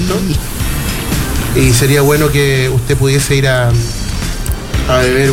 supuesto. Y sería bueno que usted pudiese ir a beber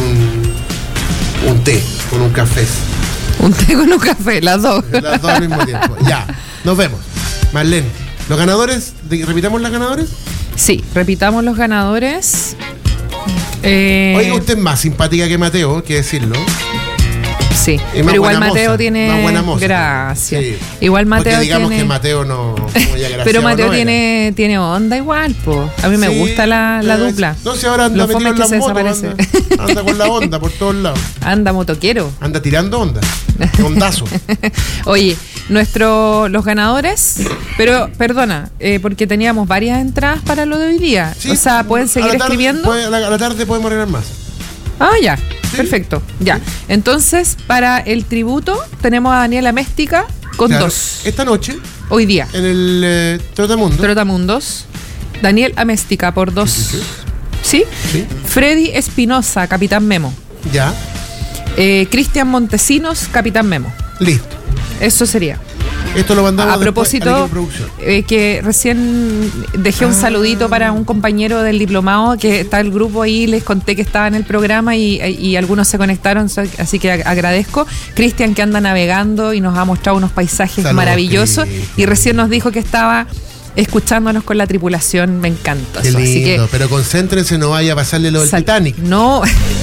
un té con un café. Un té con un café, las dos. Las dos al mismo tiempo. Ya, nos vemos. Marlene, ¿los ganadores? ¿Repitamos los ganadores? Sí, repitamos los ganadores. Oiga, usted es más simpática que Mateo, hay que decirlo. Sí, pero igual Mateo tiene... Más buena moza. Gracias. Sí. Igual Mateo porque digamos tiene... que Mateo no... Pero Mateo tiene onda igual, po. A mí me gusta la dupla. No sé, ahora anda metido en la moto, anda con la onda por todos lados. Anda motoquero. Anda tirando onda. Ondazo. Oye, los ganadores, pero perdona, porque teníamos varias entradas para lo de hoy día. Sí, o sea, pueden seguir escribiendo. A la tarde podemos arreglar más. Ah, ya. Sí. Perfecto, ya. Entonces, para el tributo tenemos a Daniela Améstica con 2. Esta noche. Hoy día. En el Trotamundos. Daniel Améstica por 2. ¿Sí? Sí. Freddy Espinosa, Capitán Memo. Ya. Cristian Montesinos, Capitán Memo. Listo. Eso sería. Esto lo mandamos a propósito, que recién dejé un saludito para un compañero del diplomado que está el grupo ahí, les conté que estaba en el programa y algunos se conectaron, así que agradezco. Cristian, que anda navegando y nos ha mostrado unos paisajes maravillosos, y recién nos dijo que estaba escuchándonos con la tripulación. Me encanta. Qué eso. lindo, así que, pero concéntrense, no vaya a pasarle lo del Titanic. No.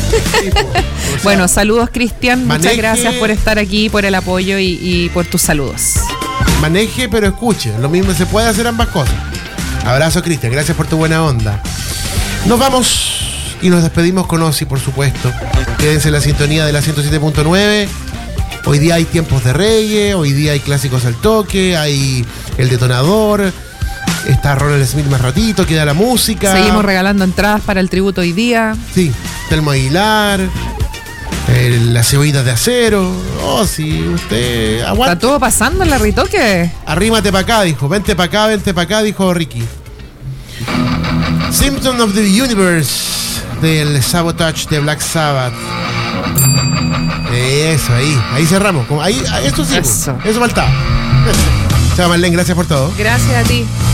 Bueno, saludos, Cristian. Muchas gracias por estar aquí, por el apoyo y por tus saludos. Maneje, pero escuche. Lo mismo, se puede hacer ambas cosas. Abrazo, Cristian. Gracias por tu buena onda. Nos vamos y nos despedimos con Ozzy, por supuesto. Quédense en la sintonía de la 107.9. Hoy día hay tiempos de reggae, hoy día hay clásicos al toque, hay el detonador, está Ronald Smith más ratito, queda la música. Seguimos regalando entradas para el tributo hoy día. Sí, Telmo Aguilar, las cebollitas de acero. Oh, sí, usted aguanta. ¿Está todo pasando en la Ritoque? Arrímate para acá, dijo. Vente para acá, dijo Ricky. Symptom of the Universe del Sabotage de Black Sabbath. Eso, ahí cerramos. Eso sí, eso faltaba. Chao, Marlene, gracias por todo. Gracias a ti.